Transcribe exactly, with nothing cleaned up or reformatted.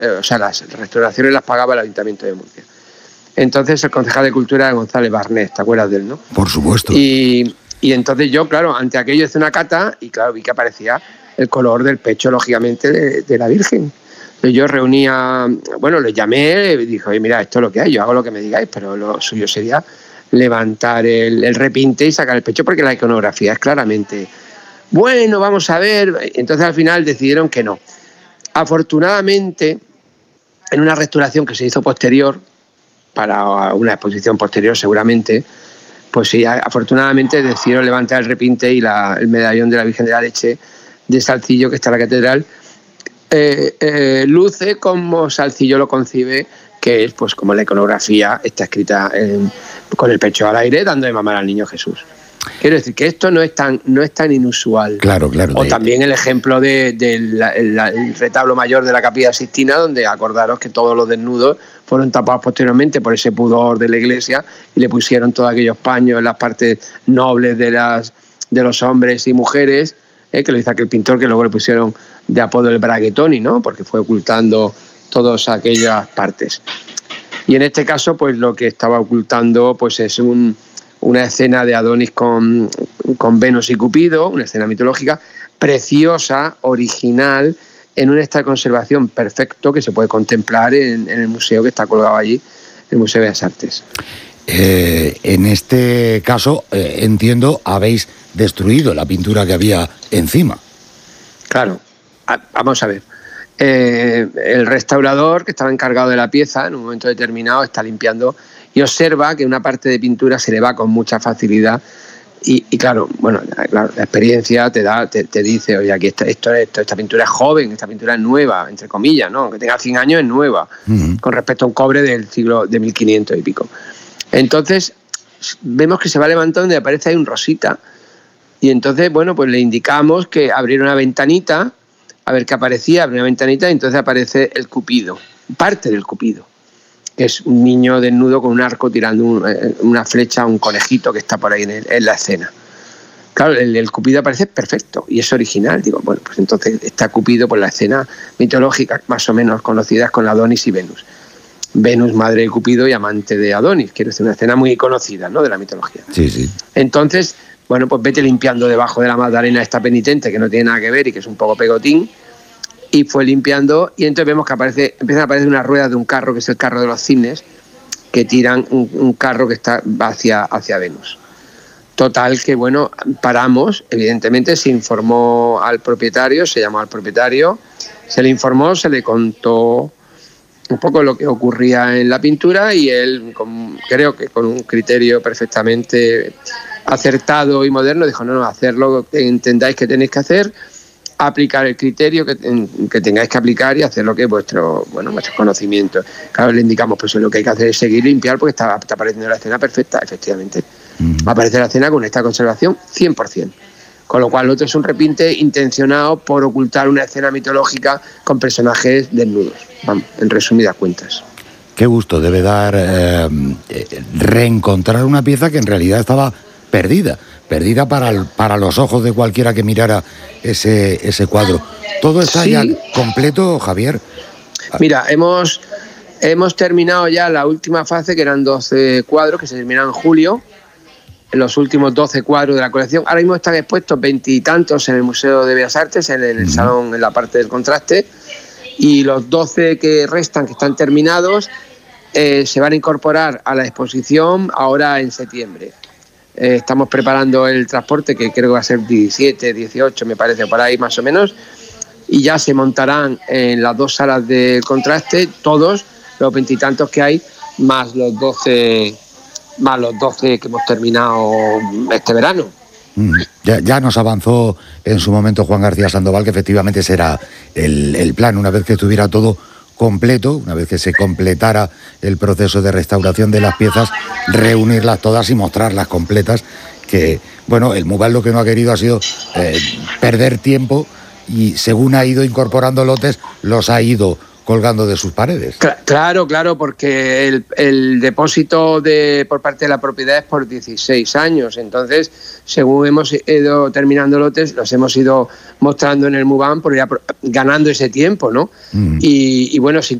eh, o sea, las restauraciones las pagaba el Ayuntamiento de Murcia. Entonces el concejal de Cultura era González Barnés, ¿te acuerdas de él, no? Por supuesto. Y, y entonces yo, claro, ante aquello hice una cata y claro, vi que aparecía el color del pecho, lógicamente, de, de la Virgen. Entonces yo reunía, bueno, le llamé y dije, oye, mira, esto es lo que hay, yo hago lo que me digáis, pero lo suyo sería levantar el, el repinte y sacar el pecho porque la iconografía es claramente, bueno, vamos a ver. Entonces al final decidieron que no. Afortunadamente, en una restauración que se hizo posterior, para una exposición posterior seguramente, pues sí, afortunadamente decidieron levantar el repinte y la, el medallón de la Virgen de la Leche de Salcillo, que está en la catedral, eh, eh, luce como Salcillo lo concibe, que es pues como la iconografía está escrita en, con el pecho al aire, dando de mamar al niño Jesús. Quiero decir que esto no es tan, no es tan inusual. Claro, claro. O también el ejemplo del de, de retablo mayor de la Capilla Sixtina, donde acordaros que todos los desnudos fueron tapados posteriormente por ese pudor de la Iglesia y le pusieron todos aquellos paños en las partes nobles de, las, de los hombres y mujeres, eh, que lo hizo aquel pintor que luego le pusieron de apodo el Braguetoni, ¿no? Porque fue ocultando todas aquellas partes. Y en este caso, pues lo que estaba ocultando pues es un... una escena de Adonis con, con Venus y Cupido, una escena mitológica, preciosa, original, en un estado de conservación perfecto que se puede contemplar en, en el museo que está colgado allí, el Museo de las Artes. Eh, en este caso, eh, entiendo, habéis destruido la pintura que había encima. Claro, a, vamos a ver. Eh, el restaurador que estaba encargado de la pieza, en un momento determinado, está limpiando y observa que una parte de pintura se le va con mucha facilidad y, y claro, bueno, la, la experiencia te da, te, te dice, oye, aquí esto, esto, esto, esta pintura es joven, esta pintura es nueva, entre comillas, ¿no? Aunque tenga cien años es nueva, uh-huh. con respecto a un cobre del siglo de mil quinientos y pico. Entonces, vemos que se va levantando y aparece ahí un rosita y entonces, bueno, pues le indicamos que abriera una ventanita, a ver qué aparecía, abre una ventanita y entonces aparece el Cupido, parte del Cupido, que es un niño desnudo con un arco tirando un, una flecha a un conejito que está por ahí en, el, en la escena. Claro, el, el Cupido aparece perfecto y es original. Digo, bueno, pues entonces está Cupido por la escena mitológica más o menos conocida con Adonis y Venus. Venus, madre de Cupido y amante de Adonis, quiero decir, una escena muy conocida, ¿no?, de la mitología. Sí, sí. Entonces, bueno, pues vete limpiando debajo de la Magdalena esta penitente, que no tiene nada que ver y que es un poco pegotín. Y fue limpiando y entonces vemos que aparece, empiezan a aparecer unas ruedas de un carro, que es el carro de los cisnes, que tiran un, un carro que está hacia, hacia Venus. Total que, bueno, paramos, evidentemente se informó al propietario, se llamó al propietario, se le informó, se le contó un poco lo que ocurría en la pintura y él, con, creo que con un criterio perfectamente acertado y moderno, dijo, no, no, hacer lo que entendáis que tenéis que hacer, aplicar el criterio que, que tengáis que aplicar y hacer lo que es vuestro, bueno, vuestros conocimientos. Claro, le indicamos, pues lo que hay que hacer es seguir, limpiar, porque está, está apareciendo la escena perfecta, efectivamente. Mm. Aparece la escena con esta conservación cien por ciento. Con lo cual, lo otro es un repinte intencionado por ocultar una escena mitológica con personajes desnudos. Vamos, en resumidas cuentas. Qué gusto debe dar eh, reencontrar una pieza que en realidad estaba perdida. Perdida para, el, para los ojos de cualquiera que mirara ese, ese cuadro. ¿Todo está sí. ya completo, Javier? Mira, hemos, hemos terminado ya la última fase, que eran doce cuadros, que se terminaron en julio, los últimos doce cuadros de la colección. Ahora mismo están expuestos veintitantos en el Museo de Bellas Artes, en el uh-huh. salón, en la parte del contraste, y los doce que restan, que están terminados, eh, se van a incorporar a la exposición ahora en septiembre. Eh, estamos preparando el transporte, que creo que va a ser diecisiete, dieciocho, me parece, por ahí más o menos, y ya se montarán en las dos salas de contraste todos los veintitantos que hay, más los doce, más los doce que hemos terminado este verano. Mm, ya, ya nos avanzó en su momento Juan García Sandoval que efectivamente será el, el plan, una vez que estuviera todo completo, una vez que se completara el proceso de restauración de las piezas, reunirlas todas y mostrarlas completas, que, bueno, el Muval lo que no ha querido ha sido eh, perder tiempo y según ha ido incorporando lotes, los ha ido colgando de sus paredes. Claro, claro, porque el, el depósito de por parte de la propiedad es por dieciséis años. Entonces, según hemos ido terminando lotes, los hemos ido mostrando en el Mubam por ir a, ganando ese tiempo, ¿no? Mm. Y, y bueno, si